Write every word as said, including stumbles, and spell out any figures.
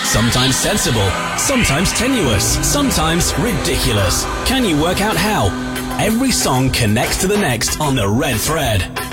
Sometimes sensible, sometimes tenuous, sometimes ridiculous. Can you work out how? Every song connects to the next on the Red Thread.